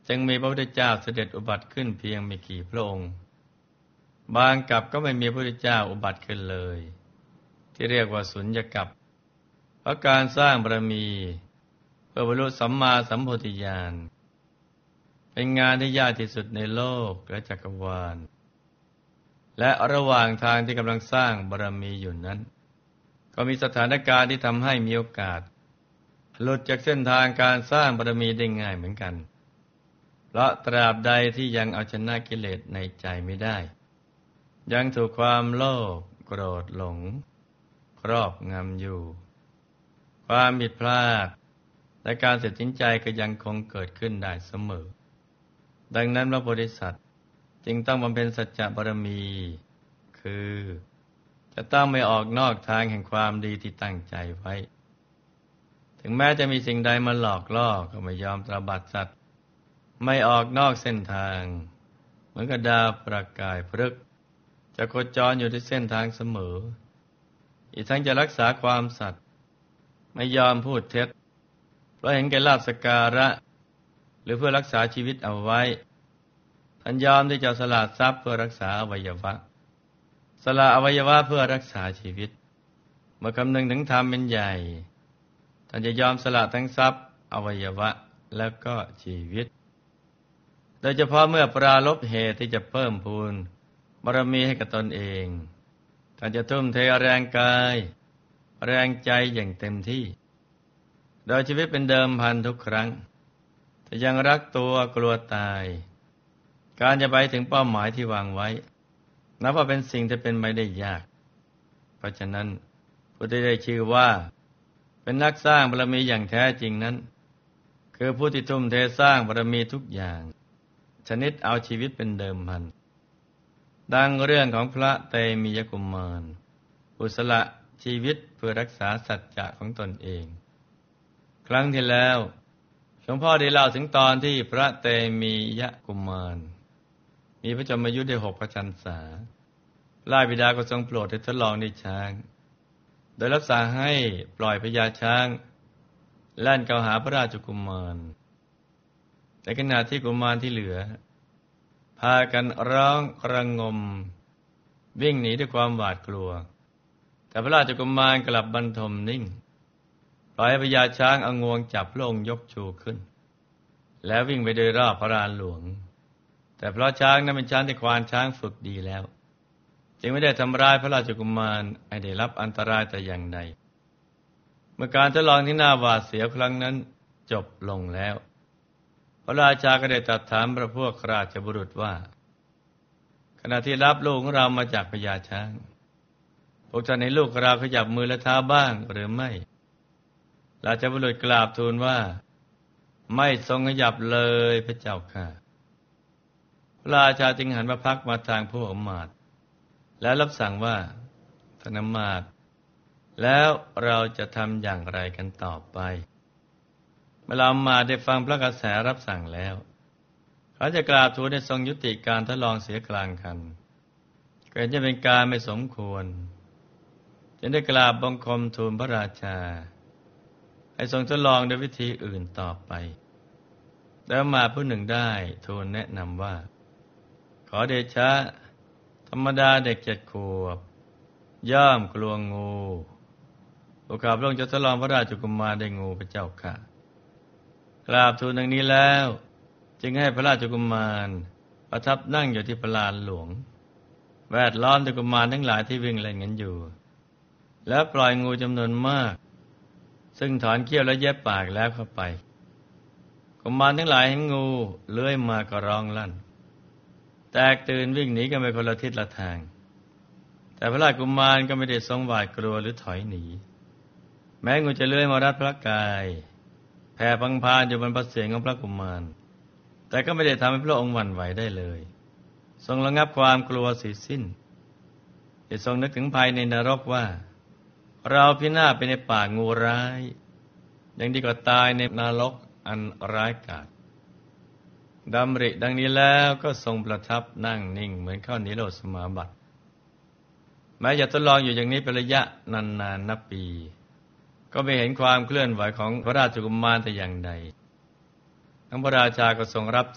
จึงมีพระพุทธเจ้าเสด็จอุบัติขึ้นเพียงไม่กี่พระองค์บางกับก็ไม่มีพระพุทธเจ้าอุบัติขึ้นเลยที่เรียกว่าสุญญกัปเพราะการสร้างบารมีเพื่อบรรลุสัมมาสัมโพธิญาณเป็นงานที่ยากที่สุดในโลกและจักรวาลและระหว่างทางที่กำลังสร้างบารมีอยู่นั้นก็มีสถานการณ์ที่ทำให้มีโอกาสหลุดจากเส้นทางการสร้างบารมีได้ง่ายเหมือนกันเพราะตราบใดที่ยังเอาชนะกิเลสในใจไม่ได้ยังถูกความโลภโกรธหลงครอบงำอยู่ความผิดพลาดและการตัดสินใจก็ยังคงเกิดขึ้นได้เสมอดังนั้นพระโพธิสัตว์จึงต้องบำเพ็ญสัจจะบารมีคือจะต้องไม่ออกนอกทางแห่งความดีที่ตั้งใจไว้ถึงแม้จะมีสิ่งใดมาหลอกล่อก็ไม่ยอมตบัดสัตว์ไม่ออกนอกเส้นทางเหมือนกับดาวประกายพฤกษ์จะโคจรอยู่ที่เส้นทางเสมออีกทั้งจะรักษาความสัตย์ไม่ยอมพูดเท็จเพราะเห็นแก่ลาภสักการะหรือเพื่อรักษาชีวิตเอาไว้ท่านยอมที่จะสละทรัพย์เพื่อรักษาอวัยวะสละอวัยวะเพื่อรักษาชีวิตเมื่อคำนึงถึงธรรมเป็นใหญ่ท่านจะยอมสละทั้งทรัพย์อวัยวะแล้วก็ชีวิตโดยเฉพาะเมื่อปรารภเหตุที่จะเพิ่มพูนบารมีให้กับตนเองท่านจะทุ่มเทแรงกายแรงใจอย่างเต็มที่โดยชีวิตเป็นเดิมพันทุกครั้งแต่ยังรักตัวกลัวตายการจะไปถึงเป้าหมายที่วางไว้นับว่าเป็นสิ่งที่เป็นไปได้ยากเพราะฉะนั้นผู้ที่ได้ชื่อว่าเป็นนักสร้างบารมีอย่างแท้จริงนั้นคือผู้ที่ทุ่มเทสร้างบารมีทุกอย่างชนิดเอาชีวิตเป็นเดิมพันดังเรื่องของพระเตมียกุมารผู้สละชีวิตเพื่อรักษาสัจจะของตนเองครั้งที่แล้วหลวงพ่อได้เล่าถึงตอนที่พระเตมียกุมารมีพระชนมายุได้6 พรรษาพระบิดาก็ทรงโปรดให้ทดลองด้วยช้างโดยรับสั่งให้ปล่อยพญาช้างแล่นเข้าหาพระราชกุมารในขณะที่กุมารที่เหลือพากันร้องระงมวิ่งหนีด้วยความหวาดกลัวแต่พระราชกุมารกลับบรรทมนิ่งปล่อยให้พญาช้างเอางวงจับพระองค์ยกชูขึ้นแล้ววิ่งไปโดยรอบพระลานหลวงแต่เพราะช้างนั้นเป็นช้างที่ควานช้างฝึกดีแล้วจึงไม่ได้ทำร้ายพระราชกุมารให้ได้รับอันตรายแต่อย่างใดเมื่อการทดลองที่น่าหวาดเสียวครั้งนั้นจบลงแล้วพระราชาก็ได้ตรัสถามพระพวกราชบุรุษว่าขณะที่รับลูกของเรามาจากพญาช้างพวกท่านในลูกเราขยับมือและเท้าบ้างหรือไม่ราชบุรุษกราบทูลว่าไม่ทรงขยับเลยพระเจ้าค่ะพระราชาจึงหันมาพักมาทางพวกอมาตย์แล้วรับสั่งว่าท่านอมาตย์แล้วเราจะทำอย่างไรกันต่อไปเมื่อเรามาได้ฟังพระกระแสรับสั่งแล้วเขาจะกราบทูลให้ทรงยุติการทดลองเสียกลางคันเกิดจะเป็นการไม่สมควรจึงได้กราบบังคมทูลพระราชาให้ทรงทดลองด้วยวิธีอื่นต่อไปแล้วมาผู้หนึ่งได้ทูลแนะนำว่าขอเดชะธรรมดาเด็ก7 ขวบย่อมกลัวงูโอกาสพระองค์จะทดลองพระราชกุมารได้งูพระเจ้าค่ะกราบทูลดังนี้แล้วจึงให้พระราชกุมารประทับนั่งอยู่ที่พระลานหลวงแวดล้อมด้วยกุมารทั้งหลายที่วิ่งเล่นกันอยู่แล้วปล่อยงูจำนวนมากซึ่งถอนเขี้ยวและเย็บปากแล้วเข้าไปกุมารทั้งหลายเห็นงูเลื้อยมาก็ร้องลั่นแตกตื่นวิ่งหนีกันไปคนละทิศละทางแต่พระราชกุมารก็ไม่ได้ทรงหวาดกลัวหรือถอยหนีแม้งูจะเลื้อยมารัดพระกายแผ่พังพานอยู่บนพระเศียรของพระกุมารแต่ก็ไม่ได้ทำให้พระองค์หวั่นไหวได้เลยทรงระงับความกลัวสิ้นสิ้นได้ทรงนึกถึงภัยในนรกว่าเราพินาศไปในปากงูร้ายยังดีกว่าตายในนรกอันร้ายกาจดำริดังนี้แล้วก็ทรงประทับนั่งนิ่งเหมือนเข้านิโรธสมาบัติแม้จะทดลองอยู่อย่างนี้เป็นระยะนานนับปีก็ไม่เห็นความเคลื่อนไหวของพระราชกุมารแต่อย่างใดทั้งพระราชาก็ทรงรับ